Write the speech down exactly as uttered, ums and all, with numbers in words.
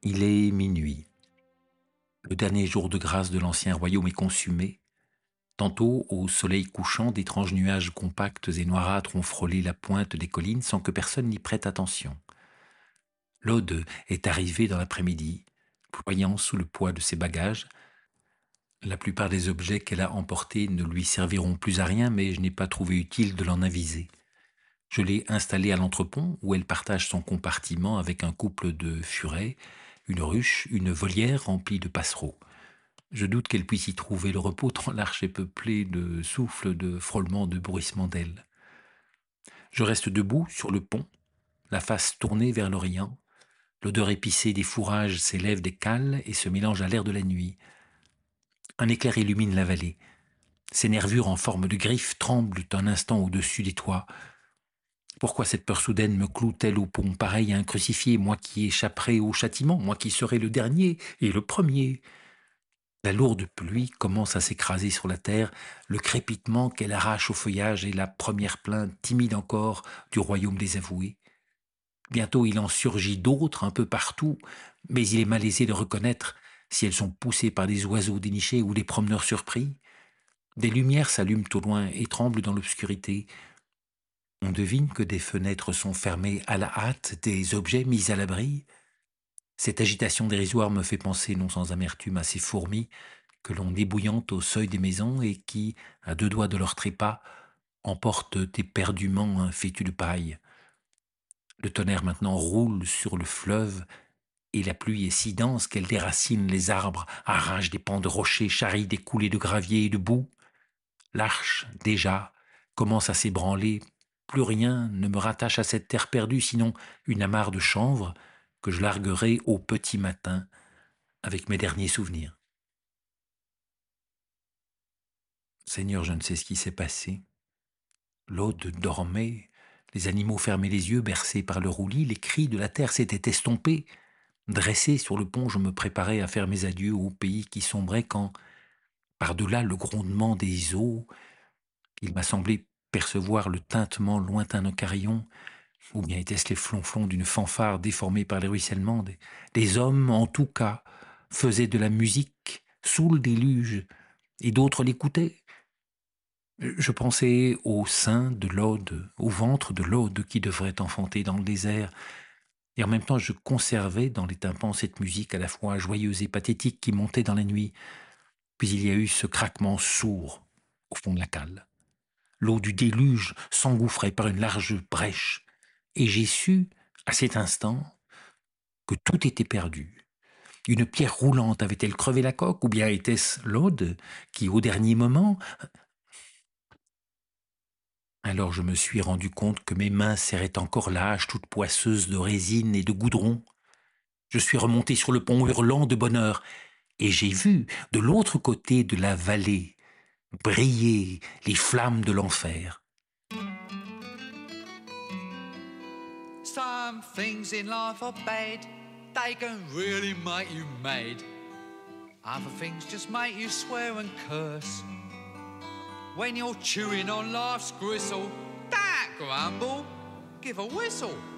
Il est minuit. Le dernier jour de grâce de l'ancien royaume est consumé. Tantôt, au soleil couchant, d'étranges nuages compacts et noirâtres ont frôlé la pointe des collines sans que personne n'y prête attention. L'Aude est arrivée dans l'après-midi, ployant sous le poids de ses bagages. La plupart des objets qu'elle a emportés ne lui serviront plus à rien, mais je n'ai pas trouvé utile de l'en aviser. Je l'ai installée à l'entrepont, où elle partage son compartiment avec un couple de furets, une ruche, une volière remplie de passereaux. Je doute qu'elle puisse y trouver le repos tant l'arche est peuplée de souffles, de frôlements, de bruissements d'ailes. Je reste debout sur le pont, la face tournée vers l'Orient. L'odeur épicée des fourrages s'élève des cales et se mélange à l'air de la nuit. Un éclair illumine la vallée. Ses nervures en forme de griffes tremblent un instant au-dessus des toits. Pourquoi cette peur soudaine me cloue-t-elle au pont pareil à un crucifié, moi qui échapperai au châtiment, moi qui serai le dernier et le premier? La lourde pluie commence à s'écraser sur la terre, le crépitement qu'elle arrache au feuillage est la première plainte timide encore du royaume désavoué. Bientôt il en surgit d'autres un peu partout, mais il est malaisé de reconnaître si elles sont poussées par des oiseaux dénichés ou des promeneurs surpris. Des lumières s'allument au loin et tremblent dans l'obscurité. On devine que des fenêtres sont fermées à la hâte, des objets mis à l'abri. Cette agitation dérisoire me fait penser non sans amertume à ces fourmis que l'on ébouillante au seuil des maisons et qui, à deux doigts de leur trépas, emportent éperdument un fétu de paille. Le tonnerre maintenant roule sur le fleuve et la pluie est si dense qu'elle déracine les arbres, arrache des pans de rochers, charrie des coulées de gravier et de boue. L'arche, déjà, commence à s'ébranler. Plus rien ne me rattache à cette terre perdue, sinon une amarre de chanvre que je larguerai au petit matin avec mes derniers souvenirs. Seigneur, je ne sais ce qui s'est passé. L'Aude dormait, les animaux fermaient les yeux, bercés par le roulis, les cris de la terre s'étaient estompés. Dressé sur le pont, je me préparais à faire mes adieux au pays qui sombrait quand, par-delà le grondement des eaux, il m'a semblé percevoir le tintement lointain d'un carillon, ou bien étaient-ce les flonflons d'une fanfare déformée par les ruissellements. Des, des hommes, en tout cas, faisaient de la musique sous le déluge, et d'autres l'écoutaient. Je pensais au sein de l'Aude, au ventre de l'Aude qui devrait enfanter dans le désert, et en même temps je conservais dans les tympans cette musique à la fois joyeuse et pathétique qui montait dans la nuit. Puis il y a eu ce craquement sourd au fond de la cale. L'eau du déluge s'engouffrait par une large brèche, et j'ai su, à cet instant, que tout était perdu. Une pierre roulante avait-elle crevé la coque, ou bien était-ce l'Aude qui, au dernier moment, alors je me suis rendu compte que mes mains serraient encore l'âge toute poisseuse de résine et de goudron. Je suis remonté sur le pont hurlant de bonheur, et j'ai vu, de l'autre côté de la vallée, briller les flammes de l'enfer. Some things in life are bad, they can really make you mad. Other things just make you swear and curse. When you're chewing on life's gristle, don't grumble, give a whistle.